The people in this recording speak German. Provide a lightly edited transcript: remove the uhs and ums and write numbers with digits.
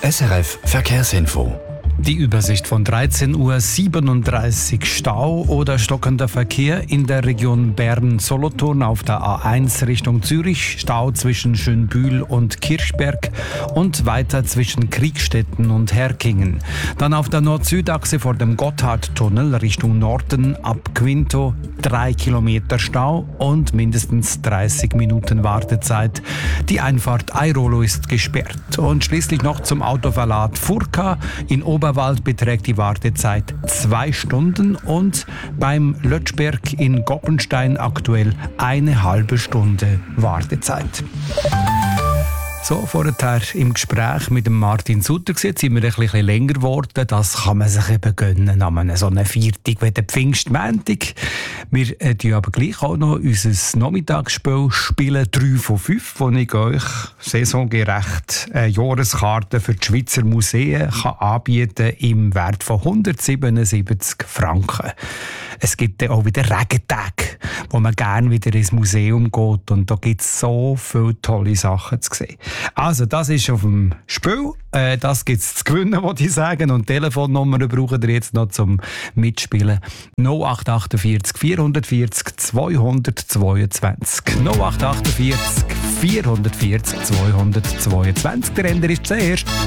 SRF Verkehrsinfo. Die Übersicht von 13:37 Uhr. Stau oder stockender Verkehr in der Region Bern-Solothurn auf der A1 Richtung Zürich. Stau zwischen Schönbühl und Kirchberg und weiter zwischen Kriegstetten und Herkingen. Dann auf der Nord-Süd-Achse vor dem Gotthardtunnel Richtung Norden ab Quinto 3 Kilometer Stau und mindestens 30 Minuten Wartezeit. Die Einfahrt Airolo ist gesperrt. Und schließlich noch zum Autoverlad Furka. In Oberwald beträgt die Wartezeit 2 Stunden und beim Lötschberg in Goppenstein aktuell 1,5 Stunde Wartezeit. So, vorher im Gespräch mit dem Martin Sutter sind wir ein bisschen länger geworden. Das kann man sich eben gönnen an so einer Viertag wie der Pfingstmontag. Wir spielen aber gleich auch noch unser Nachmittagsspiel spielen 3 von 5, wo ich euch saisongerecht Jahreskarten für die Schweizer Museen kann anbieten im Wert von 177 Franken. Es gibt dann auch wieder Regentage, wo man gerne wieder ins Museum geht. Und da gibt es so viele tolle Sachen zu sehen. Also, das ist auf dem Spiel. Das gibt es zu gewinnen, würde ich sagen. Und die Telefonnummer brauchen wir jetzt noch zum Mitspielen. 0848 440 222. 0848 440 222. Der Ender ist zuerst.